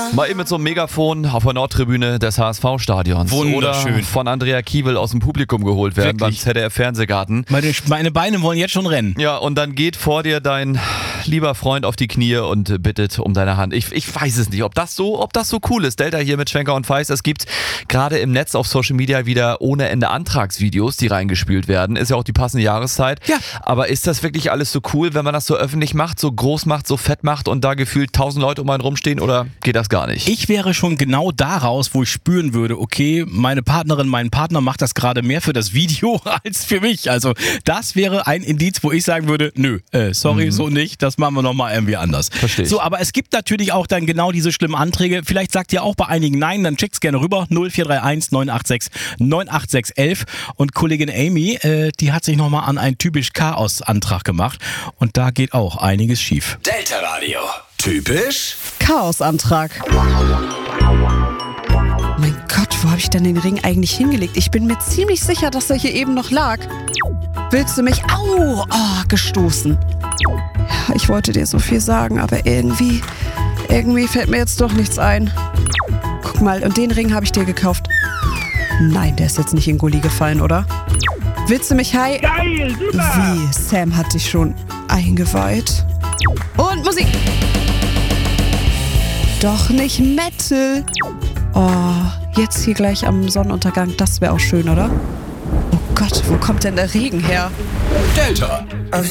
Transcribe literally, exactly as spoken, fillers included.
Mal eben mit so einem Megafon auf der Nordtribüne des H S V-Stadions. Wunderschön. Oder von Andrea Kiewel aus dem Publikum geholt werden Wirklich? beim Z D F-Fernsehgarten. Meine, meine Beine wollen jetzt schon rennen. Ja, und dann geht vor dir dein lieber Freund auf die Knie und bittet um deine Hand. Ich, ich weiß es nicht, ob das so, ob das so cool ist. Delta hier mit Schwenker und Feist. Es gibt gerade im Netz auf Social Media wieder ohne Ende Antragsvideos, die reingespült werden. Ist ja auch die passende Jahreszeit. Ja. Aber ist das wirklich alles so cool, wenn man das so öffentlich macht, so groß macht, so fett macht und da gefühlt tausend Leute um einen rumstehen, oder geht das gar nicht? Ich wäre schon genau daraus, wo ich spüren würde, okay, meine Partnerin, mein Partner macht das gerade mehr für das Video als für mich. Also das wäre ein Indiz, wo ich sagen würde, nö, äh, sorry, mhm. so nicht, das machen wir nochmal irgendwie anders. Verstehe ich. So, aber es gibt natürlich auch dann genau diese schlimmen Anträge. Vielleicht sagt ihr auch bei einigen nein, dann schickt's gerne rüber. null vier drei eins neun acht sechs neun acht sechs eins eins. Und Kollegin Amy, äh, die hat sich nochmal an einen typisch Chaos-Antrag gemacht. Und da geht auch einiges schief. Delta Radio. Typisch Chaosantrag. Mein Gott, wo habe ich denn den Ring eigentlich hingelegt? Ich bin mir ziemlich sicher, dass er hier eben noch lag. Willst du mich, au, oh, gestoßen? Ja, ich wollte dir so viel sagen, aber irgendwie, irgendwie fällt mir jetzt doch nichts ein. Guck mal, und den Ring habe ich dir gekauft. Nein, der ist jetzt nicht in Gully gefallen, oder? Willst du mich, hi? Geil, super! Wie, Sam hat dich schon eingeweiht? Und Musik! Doch nicht Metal. Oh, jetzt hier gleich am Sonnenuntergang, das wäre auch schön, oder? Oh Gott, wo kommt denn der Regen her? Delta.